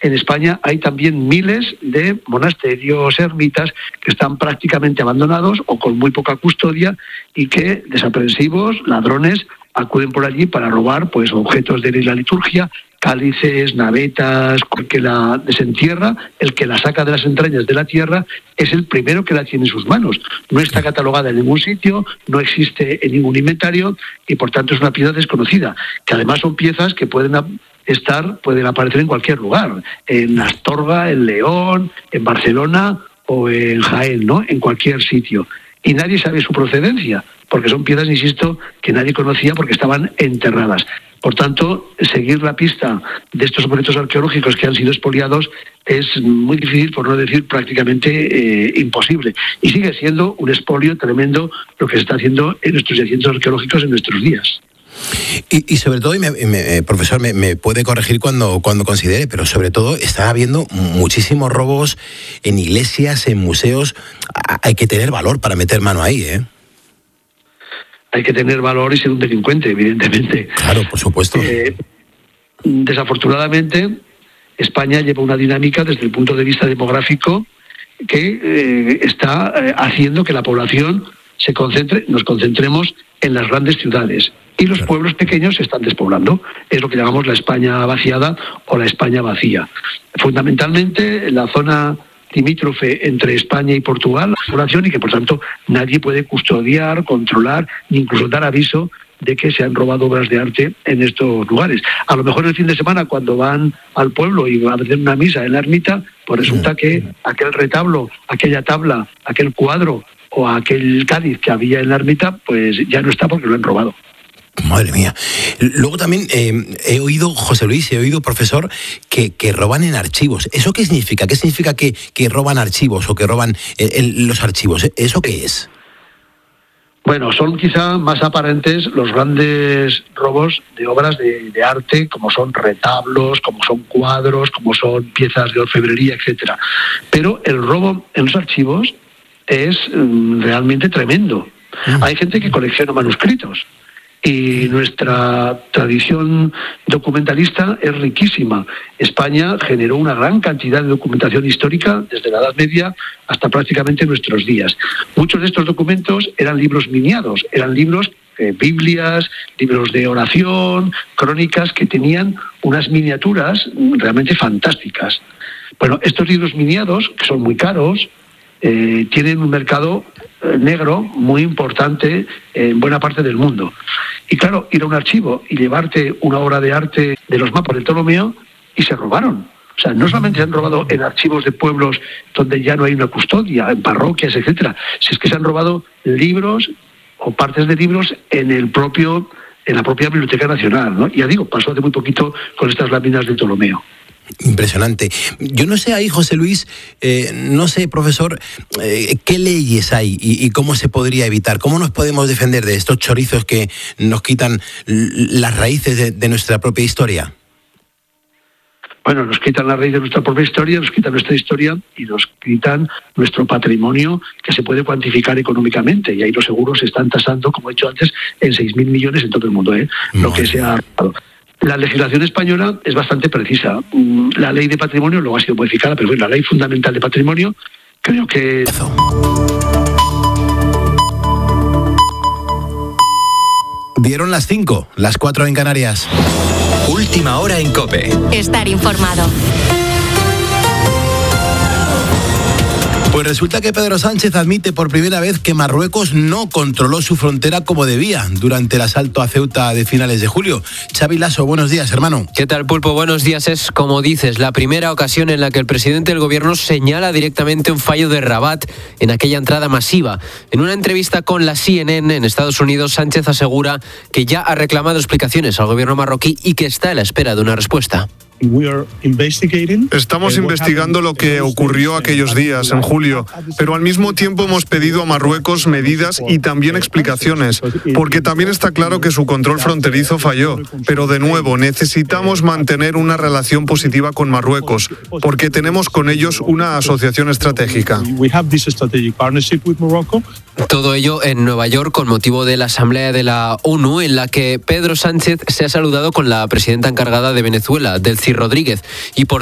en España hay también miles de monasterios, ermitas, que están prácticamente abandonados o con muy poca custodia y que desaprensivos, ladrones, acuden por allí para robar pues objetos de la liturgia, cálices, navetas. El que la desentierra, el que la saca de las entrañas de la tierra, es el primero que la tiene en sus manos. No está catalogada en ningún sitio, no existe en ningún inventario y por tanto es una pieza desconocida, que además son piezas que pueden aparecer en cualquier lugar, en Astorga, en León, en Barcelona o en Jaén, ¿no? En cualquier sitio. Y nadie sabe su procedencia, porque son piezas, insisto, que nadie conocía porque estaban enterradas. Por tanto, seguir la pista de estos objetos arqueológicos que han sido expoliados es muy difícil, por no decir prácticamente imposible. Y sigue siendo un expolio tremendo lo que se está haciendo en nuestros yacimientos arqueológicos en nuestros días. Y sobre todo, profesor, me puede corregir cuando considere, pero sobre todo está habiendo muchísimos robos en iglesias, en museos. Hay que tener valor para meter mano ahí, ¿eh? Hay que tener valor y ser un delincuente, evidentemente. Claro, por supuesto. Desafortunadamente, España lleva una dinámica desde el punto de vista demográfico que está haciendo que la población nos concentremos en las grandes ciudades. Y los pueblos pequeños se están despoblando. Es lo que llamamos la España vaciada o la España vacía. Fundamentalmente, la zona limítrofe entre España y Portugal, la población, y que por tanto nadie puede custodiar, controlar, ni incluso dar aviso de que se han robado obras de arte en estos lugares. A lo mejor el fin de semana, cuando van al pueblo y van a hacer una misa en la ermita, pues resulta que aquel retablo, aquella tabla, aquel cuadro o aquel cáliz que había en la ermita, pues ya no está porque lo han robado. Madre mía. Luego también he oído, José Luis, profesor, que roban en archivos. ¿Eso qué significa? ¿Qué significa que roban archivos o que roban los archivos? ¿Eso qué es? Bueno, son quizá más aparentes los grandes robos de obras de arte, como son retablos, como son cuadros, como son piezas de orfebrería, etcétera. Pero el robo en los archivos es realmente tremendo. Hay gente que colecciona manuscritos. Y nuestra tradición documentalista es riquísima. España generó una gran cantidad de documentación histórica desde la Edad Media hasta prácticamente nuestros días. Muchos de estos documentos eran libros miniados, eran libros, Biblias, libros de oración, crónicas que tenían unas miniaturas realmente fantásticas. Bueno, estos libros miniados, que son muy caros, tienen un mercado negro muy importante en buena parte del mundo. Y claro, ir a un archivo y llevarte una obra de arte de los mapas de Ptolomeo y se robaron. O sea, no solamente se han robado en archivos de pueblos donde ya no hay una custodia, en parroquias, etcétera, si es que se han robado libros o partes de libros en la propia Biblioteca Nacional, ¿no? Ya digo, pasó hace muy poquito con estas láminas de Ptolomeo. Impresionante. Yo no sé ahí, José Luis, no sé, profesor, qué leyes hay y cómo se podría evitar, cómo nos podemos defender de estos chorizos que nos quitan las raíces de nuestra propia historia. Bueno, nos quitan la raíz de nuestra propia historia, nos quitan nuestra historia y nos quitan nuestro patrimonio que se puede cuantificar económicamente. Y ahí los seguros se están tasando, como he dicho antes, en 6.000 millones en todo el mundo, lo que se ha robado. La legislación española es bastante precisa. La ley de patrimonio luego ha sido modificada, pero bueno, la ley fundamental de patrimonio creo que... Dieron las 5, las 4 en Canarias. Última hora en COPE. Estar informado. Pues resulta que Pedro Sánchez admite por primera vez que Marruecos no controló su frontera como debía durante el asalto a Ceuta de finales de julio. Xavi Lasso, buenos días, hermano. ¿Qué tal, Pulpo? Buenos días. Es, como dices, la primera ocasión en la que el presidente del gobierno señala directamente un fallo de Rabat en aquella entrada masiva. En una entrevista con la CNN en Estados Unidos, Sánchez asegura que ya ha reclamado explicaciones al gobierno marroquí y que está a la espera de una respuesta. Estamos investigando lo que ocurrió aquellos días, en julio, pero al mismo tiempo hemos pedido a Marruecos medidas y también explicaciones, porque también está claro que su control fronterizo falló. Pero de nuevo, necesitamos mantener una relación positiva con Marruecos, porque tenemos con ellos una asociación estratégica. Todo ello en Nueva York con motivo de la Asamblea de la ONU, en la que Pedro Sánchez se ha saludado con la presidenta encargada de Venezuela, Delcy Rodríguez, y por